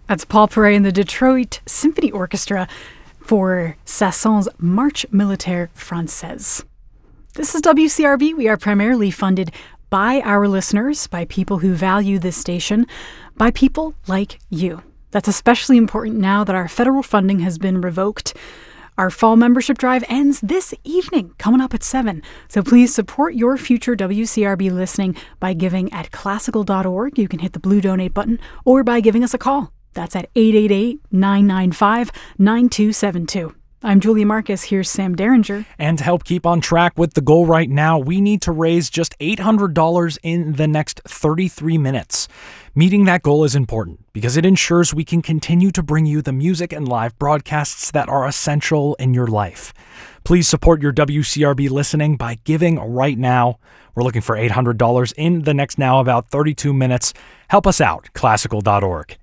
That's Paul Perret and the Detroit Symphony Orchestra for Sasson's Marche Militaire Française. This is WCRB. We are primarily funded by our listeners, by people who value this station, by people like you. That's especially important now that our federal funding has been revoked. Our fall membership drive ends this evening, coming up at 7. So please support your future WCRB listening by giving at classical.org. You can hit the blue donate button, or by giving us a call. That's at 888-995-9272. I'm Julia Marcus. Here's Sam Derringer. And to help keep on track with the goal right now, we need to raise just $800 in the next 33 minutes. Meeting that goal is important because it ensures we can continue to bring you the music and live broadcasts that are essential in your life. Please support your WCRB listening by giving right now. We're looking for $800 in the next now about 32 minutes. Help us out, classical.org,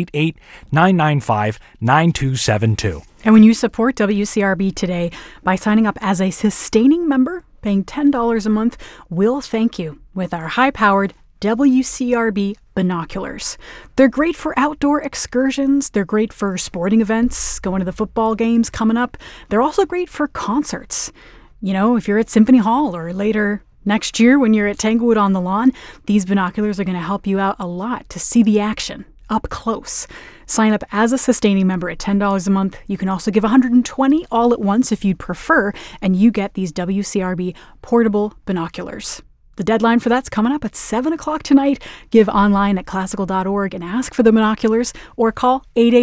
888-995-9272. And when you support WCRB today by signing up as a sustaining member, paying $10 a month, we'll thank you with our high-powered WCRB binoculars. They're great for outdoor excursions. They're great for sporting events, going to the football games coming up. They're also great for concerts. You know, if you're at Symphony Hall or later next year when you're at Tanglewood on the Lawn, these binoculars are going to help you out a lot to see the action up close. Sign up as a sustaining member at $10 a month. You can also give $120 all at once if you'd prefer, and you get these WCRB portable binoculars. The deadline for that's coming up at 7 o'clock tonight. Give online at classical.org and ask for the binoculars, or call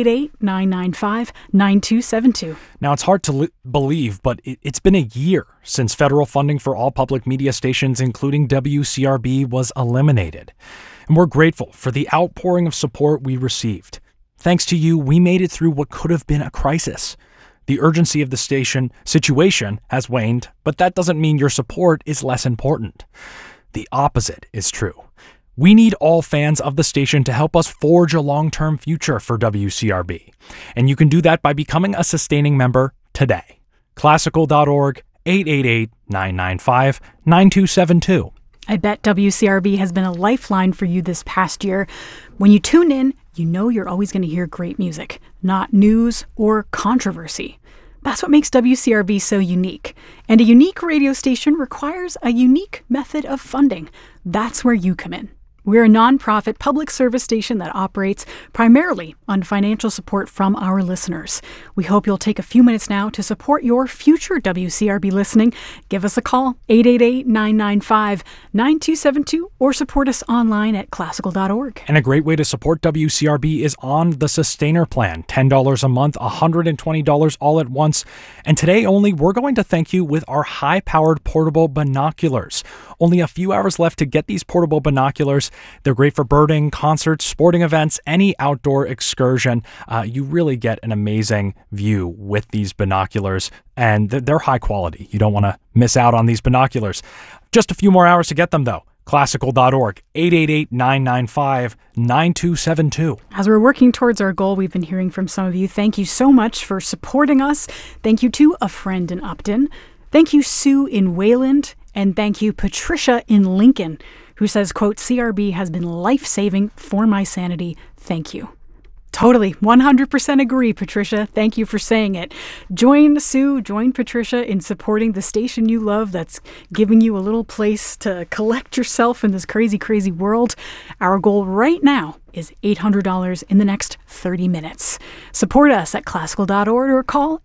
888-995-9272. Now, it's hard to believe, but it's been a year since federal funding for all public media stations, including WCRB, was eliminated. And we're grateful for the outpouring of support we received. Thanks to you, we made it through what could have been a crisis. The urgency of the station situation has waned, but that doesn't mean your support is less important. The opposite is true. We need all fans of the station to help us forge a long-term future for WCRB. And you can do that by becoming a sustaining member today. Classical.org, 888-995-9272. I bet WCRB has been a lifeline for you this past year. When you tune in, you know you're always going to hear great music, not news or controversy. That's what makes WCRB so unique. And a unique radio station requires a unique method of funding. That's where you come in. We're a nonprofit public service station that operates primarily on financial support from our listeners. We hope you'll take a few minutes now to support your future WCRB listening. Give us a call, 888-995-9272, or support us online at classical.org. And a great way to support WCRB is on the Sustainer Plan, $10 a month, $120 all at once. And today only, we're going to thank you with our high-powered portable binoculars. Only a few hours left to get these portable binoculars. They're great for birding, concerts, sporting events, any outdoor excursion. You really get an amazing view with these binoculars, and they're high quality. You don't want to miss out on these binoculars. Just a few more hours to get them, though. Classical.org, 888-995-9272. As we're working towards our goal, we've been hearing from some of you. Thank you so much for supporting us. Thank you to a friend in Upton. Thank you, Sue in Wayland. And thank you, Patricia in Lincoln, who says, quote, CRB has been life-saving for my sanity. Thank you. Totally, 100% agree, Patricia. Thank you for saying it. Join Sue, join Patricia in supporting the station you love that's giving you a little place to collect yourself in this crazy, crazy world. Our goal right now is $800 in the next 30 minutes. Support us at classical.org or call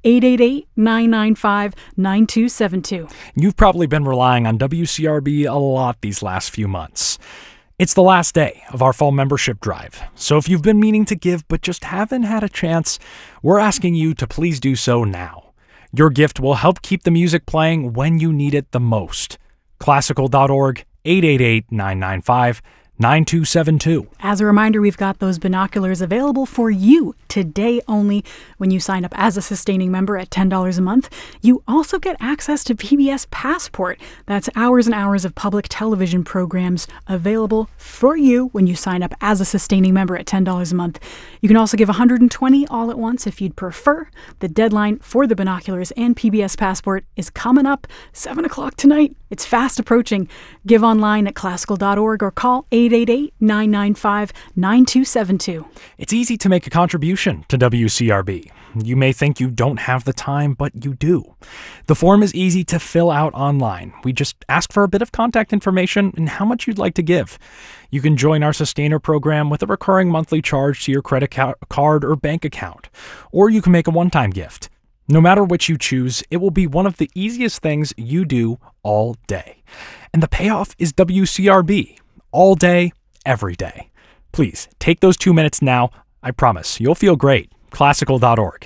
888-995-9272. You've probably been relying on WCRB a lot these last few months. It's the last day of our fall membership drive, so if you've been meaning to give but just haven't had a chance, we're asking you to please do so now. Your gift will help keep the music playing when you need it the most. Classical.org, 888-995-9272. 9272. As a reminder, we've got those binoculars available for you today only when you sign up as a sustaining member at $10 a month. You also get access to PBS Passport. That's hours and hours of public television programs available for you when you sign up as a sustaining member at $10 a month. You can also give $120 all at once if you'd prefer. The deadline for the binoculars and PBS Passport is coming up 7 o'clock tonight. It's fast approaching. Give online at classical.org or call 888 888-995-9272. It's easy to make a contribution to WCRB. You may think you don't have the time, but you do. The form is easy to fill out online. We just ask for a bit of contact information and how much you'd like to give. You can join our Sustainer program with a recurring monthly charge to your credit card or bank account, or you can make a one-time gift. No matter which you choose, it will be one of the easiest things you do all day. And the payoff is WCRB, all day, every day. Please, take those 2 minutes now. I promise, you'll feel great. Classical.org,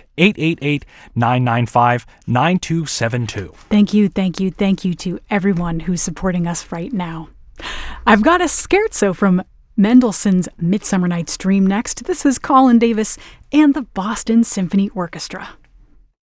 888-995-9272. Thank you to everyone who's supporting us right now. I've got a scherzo from Mendelssohn's Midsummer Night's Dream next. This is Colin Davis and the Boston Symphony Orchestra.